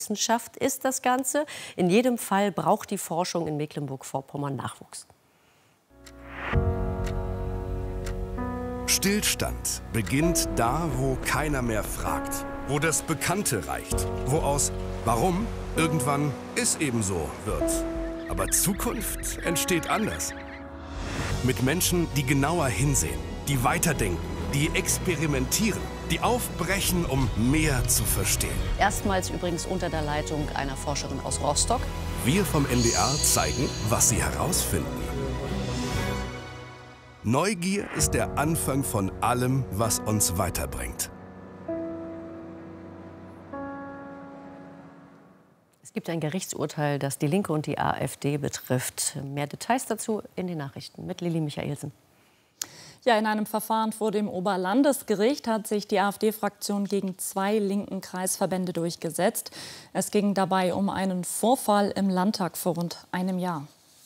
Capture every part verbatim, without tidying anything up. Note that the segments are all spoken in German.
Wissenschaft ist das Ganze. In jedem Fall braucht die Forschung in Mecklenburg-Vorpommern Nachwuchs. Stillstand beginnt da, wo keiner mehr fragt, wo das Bekannte reicht, wo aus Warum irgendwann ist ebenso wird. Aber Zukunft entsteht anders. Mit Menschen, die genauer hinsehen, die weiterdenken, die experimentieren, die aufbrechen, um mehr zu verstehen. Erstmals übrigens unter der Leitung einer Forscherin aus Rostock. Wir vom N D R zeigen, was sie herausfinden. Neugier ist der Anfang von allem, was uns weiterbringt. Es gibt ein Gerichtsurteil, das die Linke und die AfD betrifft. Mehr Details dazu in den Nachrichten mit Lilly Michaelsen. Ja, in einem Verfahren vor dem Oberlandesgericht hat sich die AfD-Fraktion gegen zwei linken Kreisverbände durchgesetzt. Es ging dabei um einen Vorfall im Landtag vor rund einem Jahr.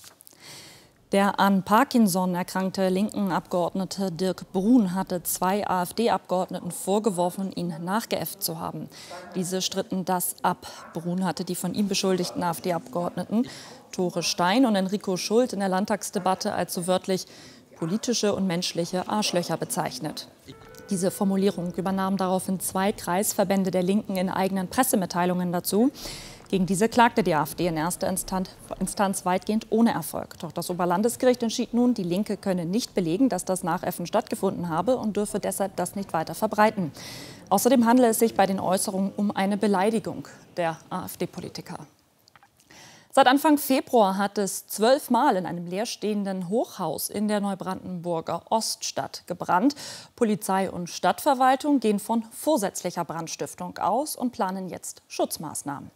Der an Parkinson erkrankte linken Abgeordnete Dirk Brun hatte zwei AfD-Abgeordneten vorgeworfen, ihn nachgeäfft zu haben. Diese stritten das ab. Brun hatte die von ihm beschuldigten AfD-Abgeordneten Tore Stein und Enrico Schult in der Landtagsdebatte als so wörtlich politische und menschliche Arschlöcher bezeichnet. Diese Formulierung übernahmen daraufhin zwei Kreisverbände der Linken in eigenen Pressemitteilungen dazu. Gegen diese klagte die AfD in erster Instanz weitgehend ohne Erfolg. Doch das Oberlandesgericht entschied nun, die Linke könne nicht belegen, dass das Nachäffen stattgefunden habe und dürfe deshalb das nicht weiter verbreiten. Außerdem handele es sich bei den Äußerungen um eine Beleidigung der AfD-Politiker. Seit Anfang Februar hat es zwölfmal in einem leerstehenden Hochhaus in der Neubrandenburger Oststadt gebrannt. Polizei und Stadtverwaltung gehen von vorsätzlicher Brandstiftung aus und planen jetzt Schutzmaßnahmen.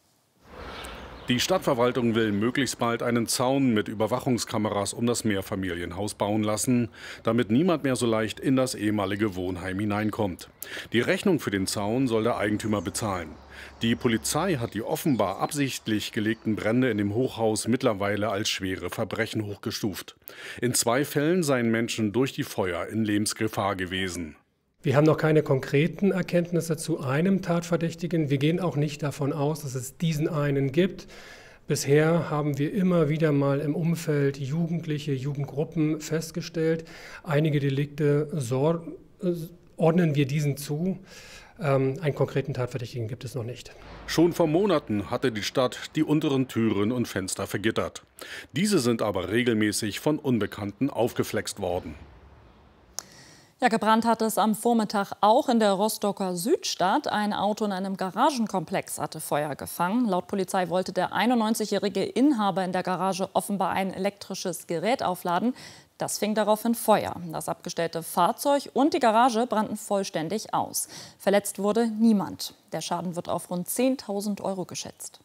Die Stadtverwaltung will möglichst bald einen Zaun mit Überwachungskameras um das Mehrfamilienhaus bauen lassen, damit niemand mehr so leicht in das ehemalige Wohnheim hineinkommt. Die Rechnung für den Zaun soll der Eigentümer bezahlen. Die Polizei hat die offenbar absichtlich gelegten Brände in dem Hochhaus mittlerweile als schwere Verbrechen hochgestuft. In zwei Fällen seien Menschen durch die Feuer in Lebensgefahr gewesen. Wir haben noch keine konkreten Erkenntnisse zu einem Tatverdächtigen. Wir gehen auch nicht davon aus, dass es diesen einen gibt. Bisher haben wir immer wieder mal im Umfeld Jugendliche, Jugendgruppen festgestellt. Einige Delikte ordnen wir diesen zu. Ähm, einen konkreten Tatverdächtigen gibt es noch nicht. Schon vor Monaten hatte die Stadt die unteren Türen und Fenster vergittert. Diese sind aber regelmäßig von Unbekannten aufgeflext worden. Ja, gebrannt hat es am Vormittag auch in der Rostocker Südstadt. Ein Auto in einem Garagenkomplex hatte Feuer gefangen. Laut Polizei wollte der einundneunzigjährige Inhaber in der Garage offenbar ein elektrisches Gerät aufladen. Das fing daraufhin Feuer. Das abgestellte Fahrzeug und die Garage brannten vollständig aus. Verletzt wurde niemand. Der Schaden wird auf rund zehntausend Euro geschätzt.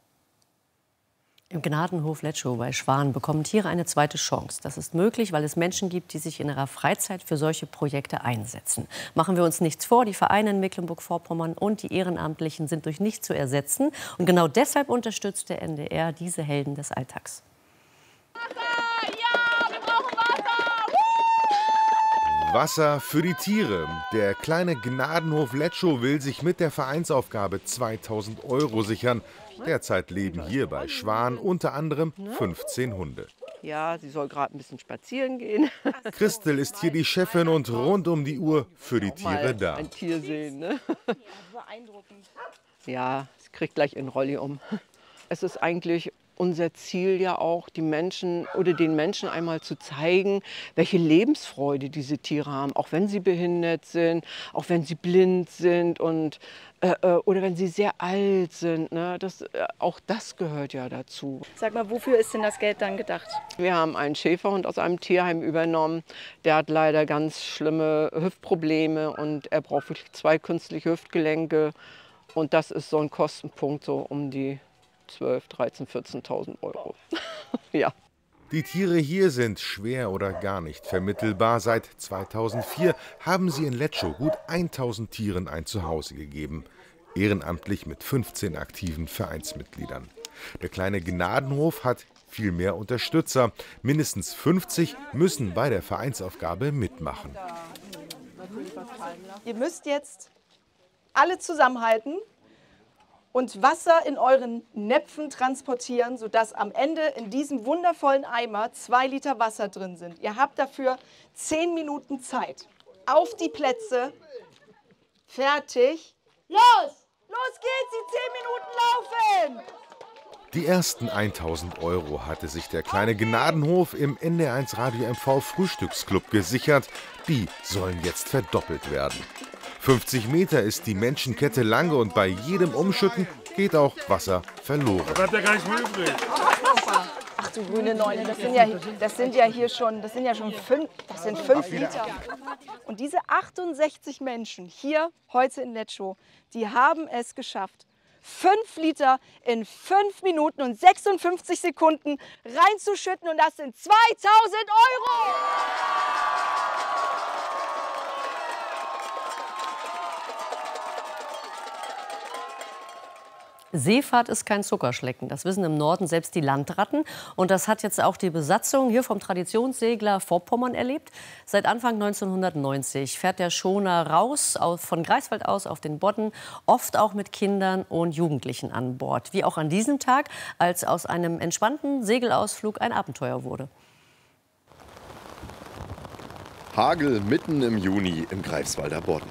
Im Gnadenhof Letschow bei Schwan bekommen Tiere eine zweite Chance. Das ist möglich, weil es Menschen gibt, die sich in ihrer Freizeit für solche Projekte einsetzen. Machen wir uns nichts vor, die Vereine in Mecklenburg-Vorpommern und die Ehrenamtlichen sind durch nichts zu ersetzen. Und genau deshalb unterstützt der N D R diese Helden des Alltags. Wasser für die Tiere. Der kleine Gnadenhof Letschow will sich mit der Vereinsaufgabe zweitausend Euro sichern. Derzeit leben hier bei Schwan unter anderem fünfzehn Hunde. Ja, sie soll gerade ein bisschen spazieren gehen. Christel ist hier die Chefin und rund um die Uhr für die Tiere da. Ein Tier sehen, ne? Ja, sie kriegt gleich ihren Rolli um. Es ist eigentlich unser Ziel ja auch, die Menschen oder den Menschen einmal zu zeigen, welche Lebensfreude diese Tiere haben, auch wenn sie behindert sind, auch wenn sie blind sind und äh, oder wenn sie sehr alt sind. Ne? Das, äh, auch das gehört ja dazu. Sag mal, wofür ist denn das Geld dann gedacht? Wir haben einen Schäferhund aus einem Tierheim übernommen. Der hat leider ganz schlimme Hüftprobleme und er braucht wirklich zwei künstliche Hüftgelenke. Und das ist so ein Kostenpunkt, so um die zwölftausend, dreizehntausend, vierzehntausend Euro. Ja. Die Tiere hier sind schwer oder gar nicht vermittelbar. Seit zweitausendvier haben sie in Letschow gut tausend Tieren ein Zuhause gegeben. Ehrenamtlich mit fünfzehn aktiven Vereinsmitgliedern. Der kleine Gnadenhof hat viel mehr Unterstützer. Mindestens fünfzig müssen bei der Vereinsaufgabe mitmachen. Ihr müsst jetzt alle zusammenhalten und Wasser in euren Näpfen transportieren, sodass am Ende in diesem wundervollen Eimer zwei Liter Wasser drin sind. Ihr habt dafür zehn Minuten Zeit. Auf die Plätze. Fertig. Los! Los geht's, die zehn Minuten laufen! Die ersten tausend Euro hatte sich der kleine Gnadenhof im N D R eins Radio M V Frühstücksclub gesichert. Die sollen jetzt verdoppelt werden. fünfzig Meter ist die Menschenkette lang und bei jedem Umschütten geht auch Wasser verloren. Da bleibt ja gar nichts mehr übrig. Ach du grüne Neune, das sind ja, das sind ja hier schon, das sind ja schon fünf, das sind fünf Liter. Und diese achtundsechzig Menschen hier heute in Letscho, die haben es geschafft, fünf Liter in fünf Minuten und sechsundfünfzig Sekunden reinzuschütten und das sind zweitausend Euro! Seefahrt ist kein Zuckerschlecken. Das wissen im Norden selbst die Landratten. Und das hat jetzt auch die Besatzung hier vom Traditionssegler Vorpommern erlebt. Seit Anfang neunzehnhundertneunzig fährt der Schoner raus von Greifswald aus auf den Bodden, oft auch mit Kindern und Jugendlichen an Bord. Wie auch an diesem Tag, als aus einem entspannten Segelausflug ein Abenteuer wurde. Hagel mitten im Juni im Greifswalder Bodden.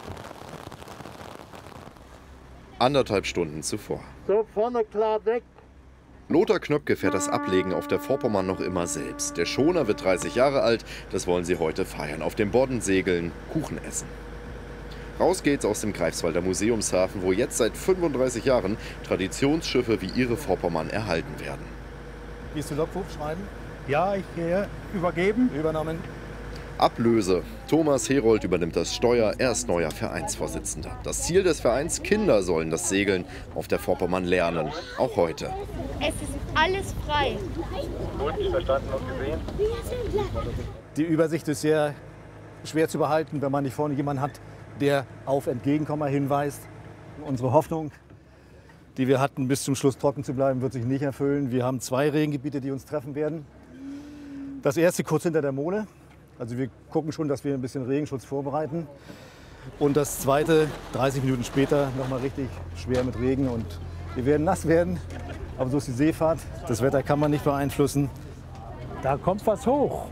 Anderthalb Stunden zuvor. So, vorne klar weg. Lothar Knöpke fährt das Ablegen auf der Vorpommern noch immer selbst. Der Schoner wird dreißig Jahre alt, das wollen sie heute feiern. Auf dem Bodden segeln, Kuchen essen. Raus geht's aus dem Greifswalder Museumshafen, wo jetzt seit fünfunddreißig Jahren Traditionsschiffe wie ihre Vorpommern erhalten werden. Gehst du Logbuch schreiben? Ja, ich gehe übergeben. Übernommen. Ablöse. Thomas Herold übernimmt das Steuer, er ist neuer Vereinsvorsitzender. Das Ziel des Vereins: Kinder sollen das Segeln auf der Vorpommern lernen, auch heute. Es ist alles frei. Gut, verstanden und gesehen. Die Übersicht ist sehr schwer zu behalten, wenn man nicht vorne jemanden hat, der auf Entgegenkommen hinweist. Unsere Hoffnung, die wir hatten, bis zum Schluss trocken zu bleiben, wird sich nicht erfüllen. Wir haben zwei Regengebiete, die uns treffen werden. Das erste kurz hinter der Mole. Also wir gucken schon, dass wir ein bisschen Regenschutz vorbereiten. Und das zweite, dreißig Minuten später, noch mal richtig schwer mit Regen. Und wir werden nass werden. Aber so ist die Seefahrt. Das Wetter kann man nicht beeinflussen. Da kommt was hoch.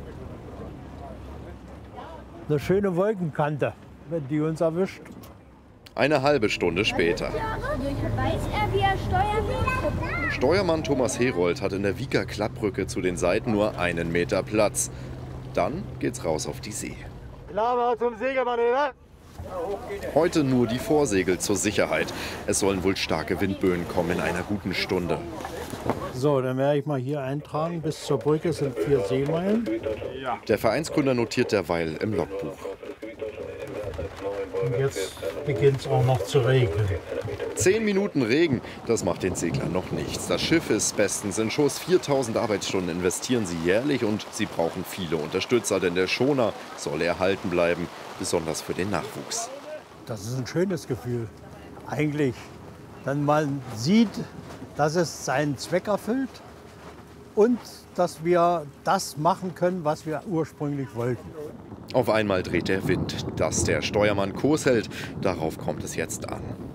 Eine schöne Wolkenkante, wenn die uns erwischt. Eine halbe Stunde später. Weiß er, wie er steuern will? Steuermann Thomas Herold hat in der Wieker Klappbrücke zu den Seiten nur einen Meter Platz. Dann geht's raus auf die See. Klar zum Segelmanöver. Heute nur die Vorsegel zur Sicherheit. Es sollen wohl starke Windböen kommen in einer guten Stunde. So, dann werde ich mal hier eintragen. Bis zur Brücke sind vier Seemeilen. Der Vereinsgründer notiert derweil im Logbuch. Und jetzt beginnt es auch noch zu regnen. Zehn Minuten Regen, das macht den Seglern noch nichts. Das Schiff ist bestens in Schuss. viertausend Arbeitsstunden investieren sie jährlich und sie brauchen viele Unterstützer, denn der Schoner soll erhalten bleiben, besonders für den Nachwuchs. Das ist ein schönes Gefühl. Eigentlich, wenn man sieht, dass es seinen Zweck erfüllt und dass wir das machen können, was wir ursprünglich wollten. Auf einmal dreht der Wind, dass der Steuermann Kurs hält, darauf kommt es jetzt an.